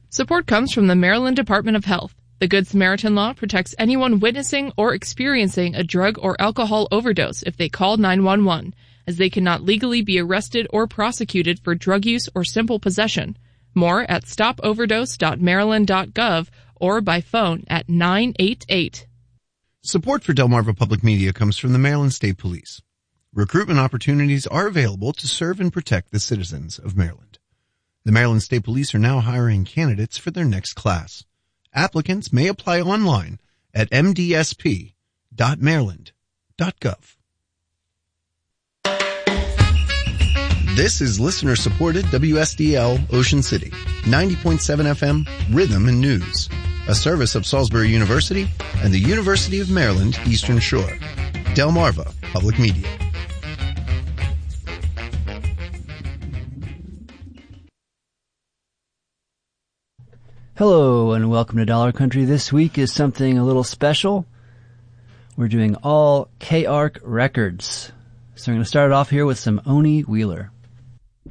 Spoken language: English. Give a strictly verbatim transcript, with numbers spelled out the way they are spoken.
Support comes from the Maryland Department of Health. The Good Samaritan Law protects anyone witnessing or experiencing a drug or alcohol overdose if they call nine one one, as they cannot legally be arrested or prosecuted for drug use or simple possession. More at stop overdose dot maryland dot gov or by phone at nine eight eight. Support for Delmarva Public Media comes from the Maryland State Police. Recruitment opportunities are available to serve and protect the citizens of Maryland. The Maryland State Police are now hiring candidates for their next class. Applicants may apply online at m d s p dot maryland dot gov. This is listener-supported W S D L Ocean City, ninety point seven F M, Rhythm and News, a service of Salisbury University and the University of Maryland Eastern Shore. Delmarva Public Media. Hello and welcome to Dollar Country. This week is something a little special. We're doing all K A R C records. So I'm going to start it off here with some Oni Wheeler.